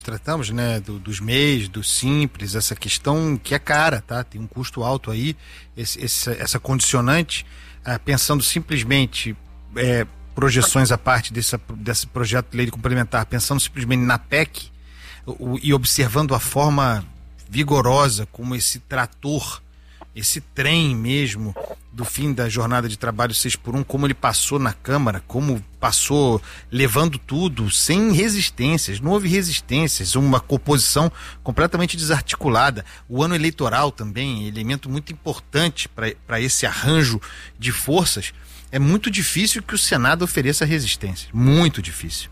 tratamos, né, dos MEIs, do Simples, essa questão que é cara, tá? Tem um custo alto aí, essa condicionante, pensando simplesmente, projeções à parte desse projeto de lei complementar, pensando simplesmente na PEC e observando a forma vigorosa como esse trator, esse trem mesmo do fim da jornada de trabalho 6x1, como ele passou na Câmara, como passou levando tudo sem resistências, não houve resistências, uma composição completamente desarticulada. O ano eleitoral também, elemento muito importante para esse arranjo de forças. É muito difícil que o Senado ofereça resistência, muito difícil.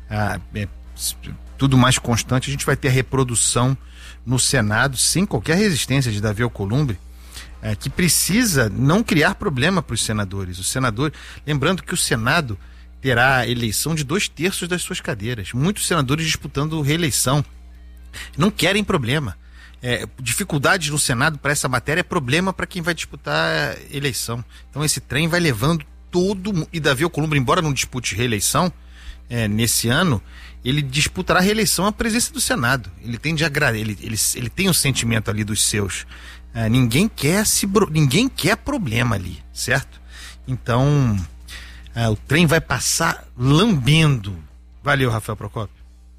Tudo mais constante, a gente vai ter a reprodução no Senado sem qualquer resistência de Davi Alcolumbre, que precisa não criar problema para os senadores. Lembrando que o Senado terá eleição de 2/3 das suas cadeiras. Muitos senadores disputando reeleição. Não querem problema. Dificuldades no Senado para essa matéria é problema para quem vai disputar a eleição. Então esse trem vai levando todo... E Davi Alcolumbre, embora não dispute reeleição nesse ano, ele disputará a reeleição à presidência do Senado. Ele tem ele tem um sentimento ali dos seus. Ninguém quer problema ali, certo? Então, o trem vai passar lambendo. Valeu, Rafael Procópio.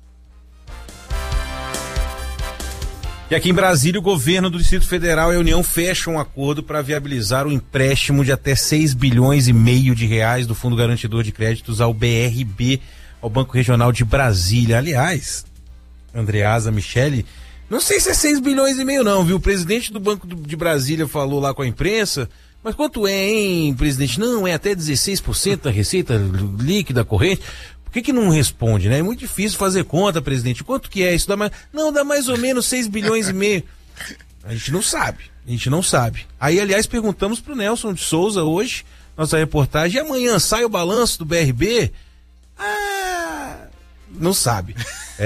E aqui em Brasília, o governo do Distrito Federal e a União fecham um acordo para viabilizar o empréstimo de até 6,5 bilhões de reais do Fundo Garantidor de Créditos ao BRB, ao Banco Regional de Brasília. Aliás, Andreasa, Michele, não sei se é 6,5 bilhões não, viu? O presidente do Banco de Brasília falou lá com a imprensa, mas quanto é, hein, presidente? Não, é até 16% da receita líquida corrente. Por que não responde, né? É muito difícil fazer conta, presidente. Quanto que é isso? Dá mais ou menos 6,5 bilhões. A gente não sabe. Aí, aliás, perguntamos pro Nelson de Souza hoje, nossa reportagem, e amanhã sai o balanço do BRB? Não sabe.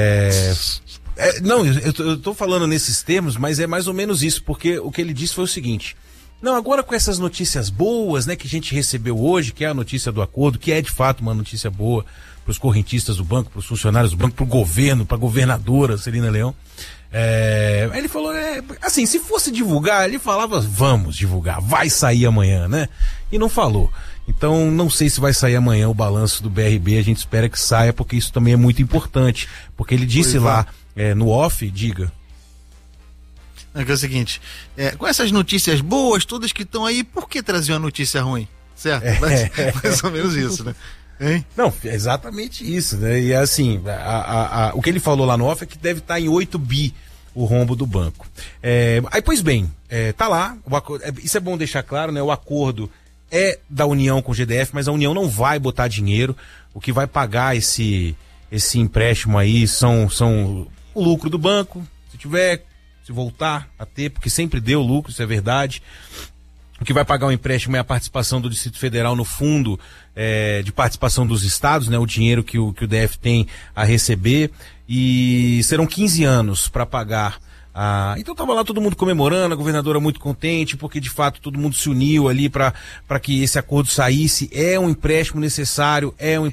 Não, eu tô falando nesses termos, mas é mais ou menos isso, porque o que ele disse foi o seguinte: não, agora com essas notícias boas, né, que a gente recebeu hoje, que é a notícia do acordo, que é de fato uma notícia boa para os correntistas do banco, para os funcionários do banco, para o governo, para a governadora Celina Leão. Ele falou, assim, se fosse divulgar, ele falava, vamos divulgar, vai sair amanhã, né? E não falou. Então, não sei se vai sair amanhã o balanço do BRB, a gente espera que saia, porque isso também é muito importante, porque ele disse lá, no off, diga. É o seguinte, com essas notícias boas, todas que estão aí, por que trazer uma notícia ruim? Certo? Mais ou menos isso, né? Hein? Não, é exatamente isso, né? E assim, o que ele falou lá no off é que deve estar em 8 bi o rombo do banco. Aí, pois bem, tá lá, isso é bom deixar claro, né? O acordo é da União com o GDF, mas a União não vai botar dinheiro. O que vai pagar esse empréstimo aí são o lucro do banco, se voltar a ter, porque sempre deu lucro, isso é verdade. O que vai pagar o empréstimo é a participação do Distrito Federal no fundo de participação dos estados, né? O dinheiro que o DF tem a receber, e serão 15 anos para pagar. Então estava lá todo mundo comemorando, a governadora muito contente, porque de fato todo mundo se uniu ali para que esse acordo saísse. É um empréstimo necessário,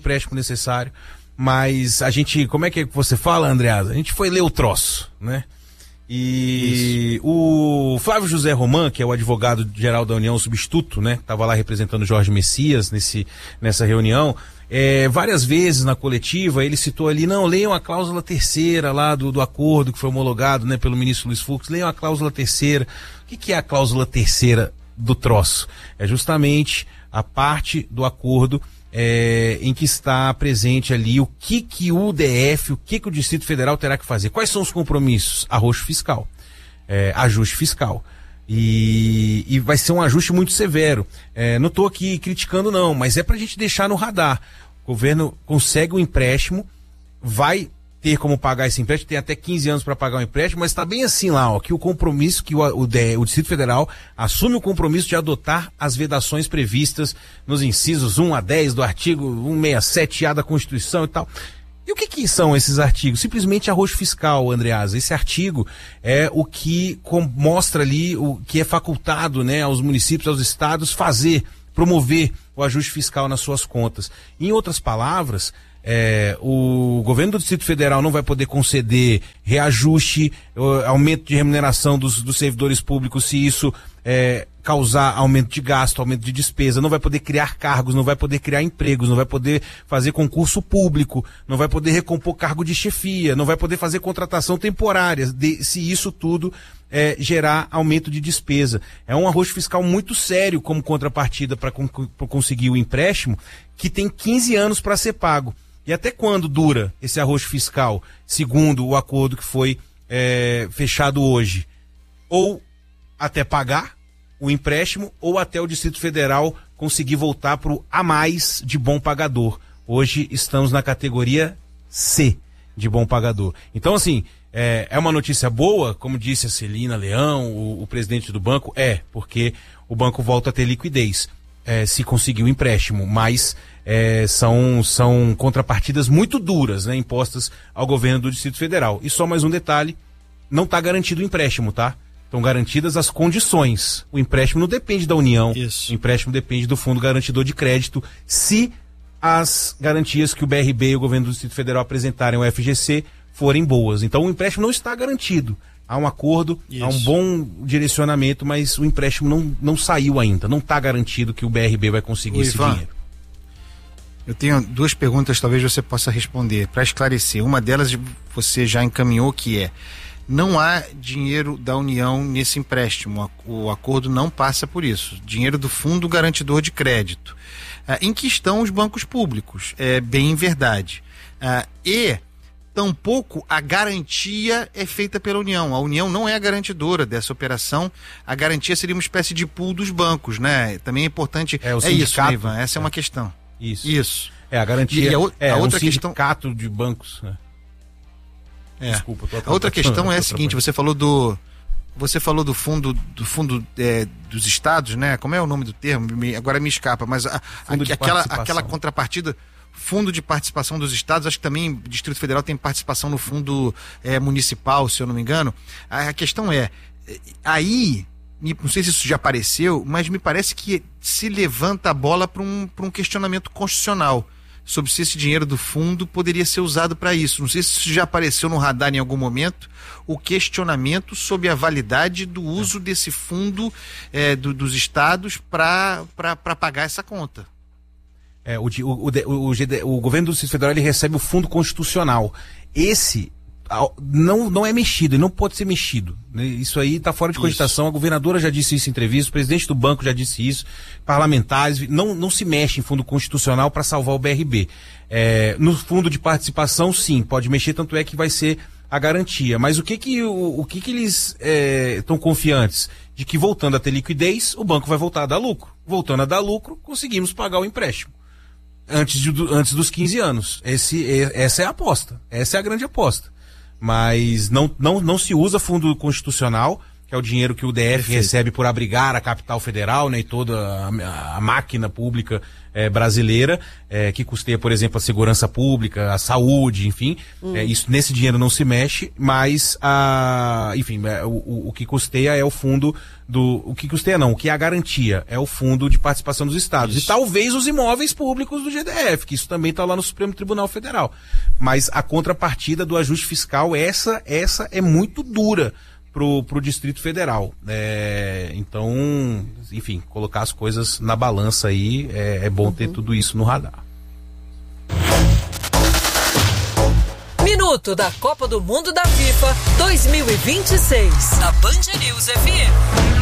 mas a gente, como é que você fala, Andreasa? A gente foi ler o troço, né? E isso. O Flávio José Roman, que é o advogado-geral da União, substituto, né? Estava lá representando o Jorge Messias nessa reunião. Várias vezes na coletiva ele citou ali, não, leiam a cláusula terceira lá do acordo que foi homologado, né, pelo ministro Luiz Fux, leiam a cláusula terceira. O que é a cláusula terceira do troço? É justamente a parte do acordo em que está presente ali o que o DF, o que o Distrito Federal terá que fazer. Quais são os compromissos? Arroxo fiscal, ajuste fiscal. E vai ser um ajuste muito severo. Não estou aqui criticando não, mas é para a gente deixar no radar. O governo consegue um empréstimo, vai ter como pagar esse empréstimo, tem até 15 anos para pagar o empréstimo, mas está bem assim lá, ó, que o compromisso, que o Distrito Federal assume o compromisso de adotar as vedações previstas nos incisos 1 a 10 do artigo 167A da Constituição e tal. E o que são esses artigos? Simplesmente arroxo fiscal, Andreasa. Esse artigo é o que mostra ali o que é facultado, né, aos municípios, aos estados promover o ajuste fiscal nas suas contas. Em outras palavras, O governo do Distrito Federal não vai poder conceder reajuste, aumento de remuneração dos servidores públicos se isso causar aumento de gasto, aumento de despesa, não vai poder criar cargos, não vai poder criar empregos, não vai poder fazer concurso público, não vai poder recompor cargo de chefia, não vai poder fazer contratação temporária, se isso tudo gerar aumento de despesa. É um arrocho fiscal muito sério como contrapartida para conseguir o empréstimo, que tem 15 anos para ser pago. E até quando dura esse arrocho fiscal, segundo o acordo que foi fechado hoje? Ou até pagar o empréstimo, ou até o Distrito Federal conseguir voltar para o a mais de bom pagador. Hoje estamos na categoria C de bom pagador. Então, assim, é uma notícia boa, como disse a Celina Leão, o presidente do banco, porque o banco volta a ter liquidez, se conseguir o empréstimo, mas são contrapartidas muito duras, né, impostas ao governo do Distrito Federal. E só mais um detalhe, não está garantido o empréstimo, tá? Estão garantidas as condições. O empréstimo não depende da União. Isso. O empréstimo depende do Fundo Garantidor de Crédito. Se as garantias que o BRB e o governo do Distrito Federal apresentarem ao FGC forem boas. Então o empréstimo não está garantido. Há um acordo, há um bom direcionamento, mas o empréstimo não saiu ainda. Não está garantido que o BRB vai conseguir esse dinheiro. Eu tenho duas perguntas, talvez você possa responder. Para esclarecer, uma delas você já encaminhou, que não há dinheiro da União nesse empréstimo, o acordo não passa por isso. Dinheiro do Fundo Garantidor de Crédito. Em que estão os bancos públicos? Bem verdade. E tampouco a garantia é feita pela União. A União não é a garantidora dessa operação. A garantia seria uma espécie de pool dos bancos, né? Também é importante. Isso, né, Ivan? Essa é uma questão. Isso. A garantia. E a outra questão. Sindicato de bancos, né? Desculpa, a outra questão é a seguinte: você falou do fundo dos estados, né? Como é o nome do termo? Agora me escapa, mas aquela contrapartida, fundo de participação dos estados, acho que também o Distrito Federal tem participação no fundo municipal, se eu não me engano. A questão aí, não sei se isso já apareceu, mas me parece que se levanta a bola para um questionamento constitucional sobre se esse dinheiro do fundo poderia ser usado para isso. Não sei se isso já apareceu no radar em algum momento, o questionamento sobre a validade do uso desse fundo dos estados para pagar essa conta. O governo do Distrito Federal ele recebe o fundo constitucional. Esse não é mexido, não pode ser mexido, né? Isso aí está fora de cogitação. A governadora já disse isso em entrevista, o presidente do banco já disse isso, parlamentares, não se mexe em fundo constitucional para salvar o BRB. No fundo de participação, sim, pode mexer, tanto é que vai ser a garantia. Mas o que eles estão confiantes? De que voltando a ter liquidez, o banco vai voltar a dar lucro. Voltando a dar lucro, conseguimos pagar o empréstimo. Antes dos 15 anos. Essa é a aposta. Essa é a grande aposta. Mas não se usa fundo constitucional, que é o dinheiro que o DF recebe por abrigar a capital federal, né, e toda a máquina pública brasileira, que custeia, por exemplo, a segurança pública, a saúde, enfim. Nesse dinheiro não se mexe, mas o que custeia é o fundo o que custeia não, o que é a garantia é o fundo de participação dos estados. Isso. E talvez os imóveis públicos do GDF, que isso também está lá no Supremo Tribunal Federal. Mas a contrapartida do ajuste fiscal, essa é muito dura pro Distrito Federal. Então, enfim, colocar as coisas na balança aí, é bom ter tudo isso no radar. Minuto da Copa do Mundo da FIFA 2026, da Band News FM.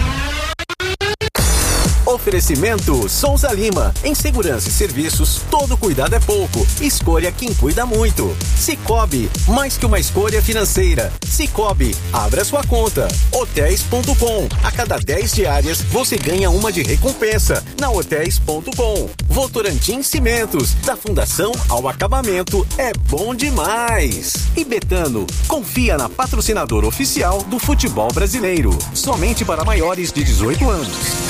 Oferecimento Souza Lima. Em segurança e serviços, todo cuidado é pouco. Escolha quem cuida muito. Sicoob, mais que uma escolha financeira. Sicoob, abra sua conta. Hotéis.com. A cada 10 diárias, você ganha uma de recompensa. Na Hotéis.com. Votorantim Cimentos. Da fundação ao acabamento, é bom demais. E Betano, confia na patrocinadora oficial do futebol brasileiro. Somente para maiores de 18 anos.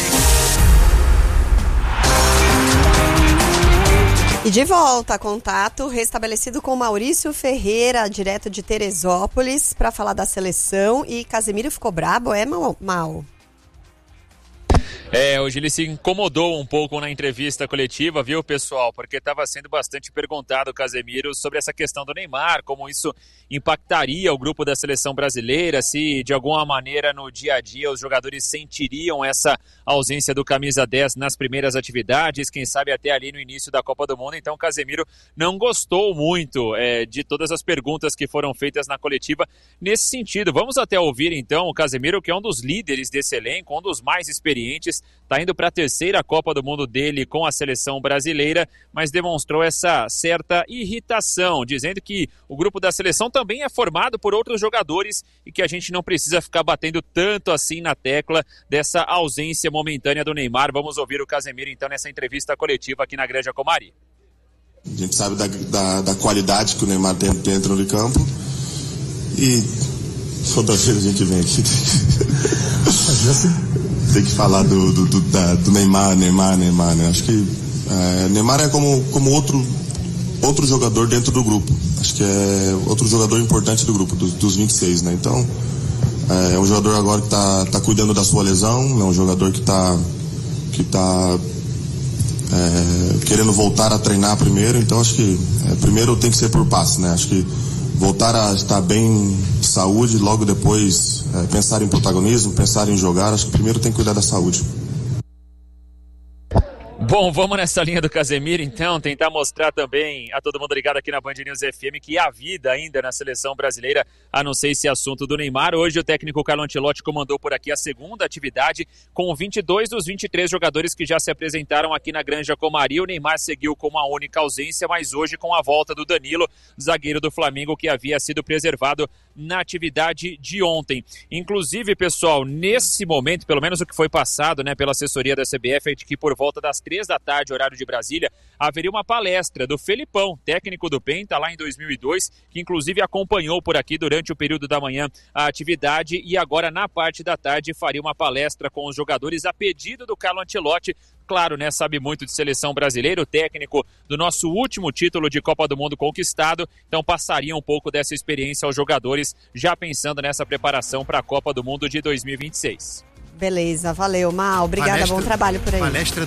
E de volta, contato restabelecido com Maurício Ferreira, direto de Teresópolis, para falar da seleção. E Casemiro ficou brabo, mal? Hoje ele se incomodou um pouco na entrevista coletiva, viu, pessoal? Porque estava sendo bastante perguntado o Casemiro sobre essa questão do Neymar, como isso impactaria o grupo da seleção brasileira, se de alguma maneira no dia a dia os jogadores sentiriam essa ausência do camisa 10 nas primeiras atividades, quem sabe até ali no início da Copa do Mundo. Então o Casemiro não gostou muito de todas as perguntas que foram feitas na coletiva nesse sentido. Vamos até ouvir então o Casemiro, que é um dos líderes desse elenco, um dos mais experientes, está indo para a terceira Copa do Mundo dele com a seleção brasileira, mas demonstrou essa certa irritação, dizendo que o grupo da seleção também é formado por outros jogadores e que a gente não precisa ficar batendo tanto assim na tecla dessa ausência momentânea do Neymar. Vamos ouvir o Casemiro então nessa entrevista coletiva aqui na Granja Comari. A gente sabe da qualidade que o Neymar tem dentro do campo e toda vez a gente vem aqui tem que falar do Neymar, né? Acho que Neymar é como outro jogador dentro do grupo. Acho que é outro jogador importante do grupo, dos 26, né? Então, é um jogador agora que tá cuidando da sua lesão, é um jogador que tá querendo voltar a treinar primeiro. Então, acho que primeiro tem que ser por passe, né? Acho que voltar a estar bem de saúde, logo depois pensar em protagonismo, pensar em jogar. Acho que primeiro tem que cuidar da saúde. Bom, vamos nessa linha do Casemiro, então, tentar mostrar também a todo mundo ligado aqui na Band News FM que há vida ainda na seleção brasileira, a não ser esse assunto do Neymar. Hoje o técnico Carlo Ancelotti comandou por aqui a segunda atividade com 22 dos 23 jogadores que já se apresentaram aqui na Granja Comari. O Neymar seguiu com uma única ausência, mas hoje com a volta do Danilo, zagueiro do Flamengo, que havia sido preservado na atividade de ontem. Inclusive, pessoal, nesse momento, pelo menos o que foi passado, né, pela assessoria da CBF, é de que por volta das 3 da tarde, horário de Brasília, haveria uma palestra do Felipão, técnico do Penta, lá em 2002, que inclusive acompanhou por aqui durante o período da manhã a atividade e agora na parte da tarde faria uma palestra com os jogadores a pedido do Carlo Ancelotti. Claro, né, sabe muito de seleção brasileira, o técnico do nosso último título de Copa do Mundo conquistado, então passaria um pouco dessa experiência aos jogadores, já pensando nessa preparação para a Copa do Mundo de 2026. Beleza, valeu, Mal, obrigada, bom trabalho por aí. Palestra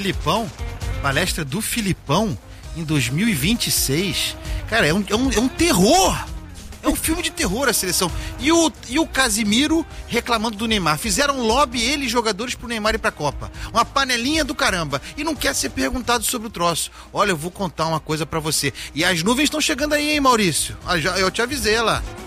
do Filipão em 2026, cara, é um terror. É um filme de terror a seleção. E o Casemiro reclamando do Neymar. Fizeram lobby ele e jogadores pro Neymar ir pra Copa. Uma panelinha do caramba. E não quer ser perguntado sobre o troço. Olha, eu vou contar uma coisa pra você. E as nuvens estão chegando aí, hein, Maurício? Eu te avisei lá.